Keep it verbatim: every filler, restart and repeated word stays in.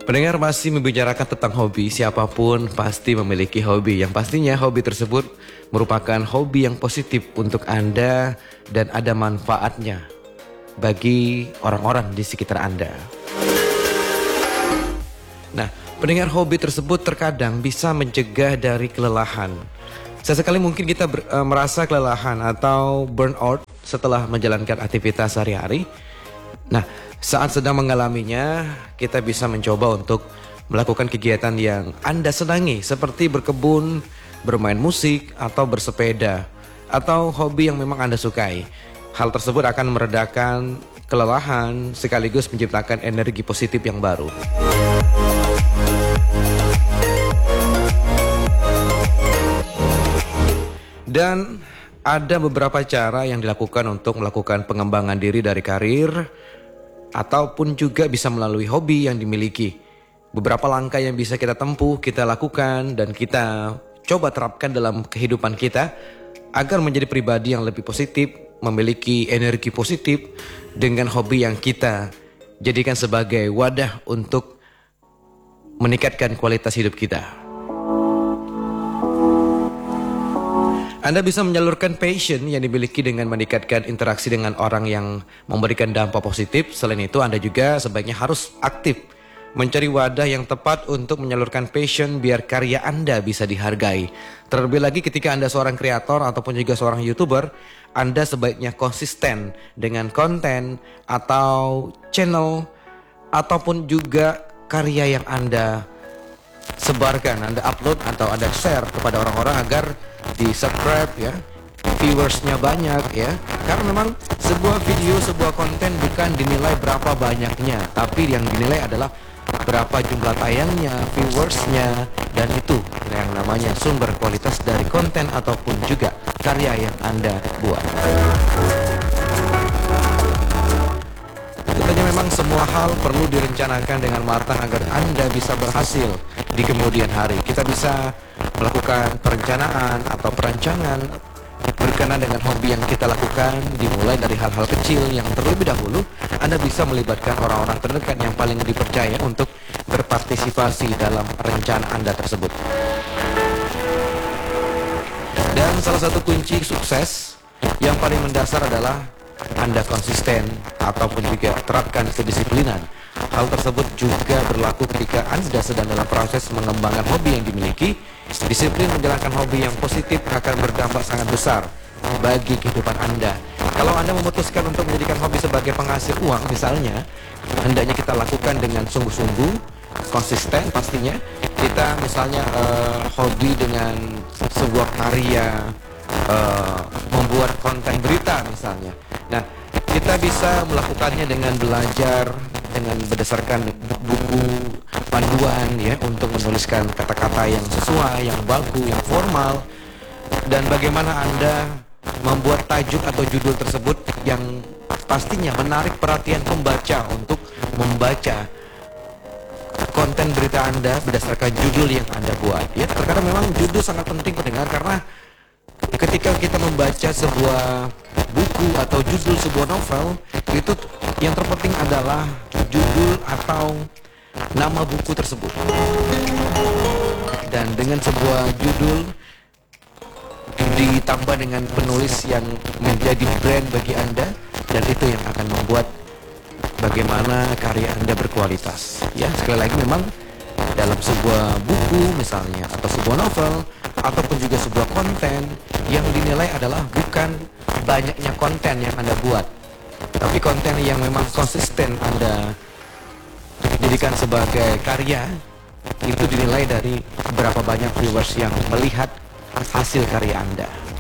Pendengar masih membicarakan tentang hobi. Siapapun pasti memiliki hobi. Yang pastinya hobi tersebut merupakan hobi yang positif untuk Anda dan ada manfaatnya bagi orang-orang di sekitar Anda. Nah, pendengar, hobi tersebut terkadang bisa mencegah dari kelelahan. Sesekali mungkin kita ber, e, merasa kelelahan atau burnout setelah menjalankan aktivitas sehari-hari. Nah, saat sedang mengalaminya, kita bisa mencoba untuk melakukan kegiatan yang Anda senangi, seperti berkebun, bermain musik, atau bersepeda, atau hobi yang memang Anda sukai. Hal tersebut akan meredakan kelelahan sekaligus menciptakan energi positif yang baru. Dan ada beberapa cara yang dilakukan untuk melakukan pengembangan diri dari karir ataupun juga bisa melalui hobi yang dimiliki. Beberapa langkah yang bisa kita tempuh, kita lakukan dan kita coba terapkan dalam kehidupan kita agar menjadi pribadi yang lebih positif, memiliki energi positif dengan hobi yang kita jadikan sebagai wadah untuk meningkatkan kualitas hidup kita. Anda bisa menyalurkan passion yang dimiliki dengan meningkatkan interaksi dengan orang yang memberikan dampak positif. Selain itu, Anda juga sebaiknya harus aktif mencari wadah yang tepat untuk menyalurkan passion biar karya Anda bisa dihargai. Terlebih lagi ketika Anda seorang kreator ataupun juga seorang YouTuber, Anda sebaiknya konsisten dengan konten atau channel ataupun juga karya yang Anda sebarkan, Anda upload atau Anda share kepada orang-orang agar di subscribe ya, viewersnya banyak ya. Karena memang sebuah video, sebuah konten bukan dinilai berapa banyaknya, tapi yang dinilai adalah berapa jumlah tayangnya, viewersnya, dan itu yang namanya sumber kualitas dari konten ataupun juga karya yang Anda buat. Tentunya memang semua hal perlu direncanakan dengan matang agar Anda bisa berhasil di kemudian hari. Kita bisa melakukan perencanaan atau perancangan berkenaan dengan hobi yang kita lakukan, dimulai dari hal-hal kecil yang terlebih dahulu Anda bisa melibatkan orang-orang terdekat yang paling dipercaya untuk berpartisipasi dalam rencana Anda tersebut. Dan salah satu kunci sukses yang paling mendasar adalah Anda konsisten ataupun juga terapkan kedisiplinan. Hal tersebut juga berlaku ketika Anda sedang dalam proses mengembangkan hobi yang dimiliki. Disiplin menjalankan hobi yang positif akan berdampak sangat besar bagi kehidupan Anda. Kalau Anda memutuskan untuk menjadikan hobi sebagai penghasil uang misalnya, hendaknya kita lakukan dengan sungguh-sungguh, konsisten pastinya. Kita misalnya uh, hobi dengan sebuah karya, uh, membuat konten berita misalnya. Nah, kita bisa melakukannya dengan belajar, dengan berdasarkan buku panduan ya, untuk menuliskan kata-kata yang sesuai, yang baku, yang formal, dan bagaimana Anda membuat tajuk atau judul tersebut yang pastinya menarik perhatian pembaca untuk membaca konten berita Anda berdasarkan judul yang Anda buat ya. Terkadang memang judul sangat penting pendengar, karena ketika kita membaca sebuah buku atau judul sebuah novel, itu yang terpenting adalah judul atau nama buku tersebut. Dan dengan sebuah judul ditambah dengan penulis yang menjadi brand bagi Anda, dan itu yang akan membuat bagaimana karya Anda berkualitas. Ya, sekali lagi memang dalam sebuah buku misalnya atau sebuah novel ataupun juga sebuah konten, yang dinilai adalah bukan banyaknya konten yang Anda buat, tapi konten yang memang konsisten Anda jadikan sebagai karya. Itu dinilai dari berapa banyak viewers yang melihat hasil karya Anda.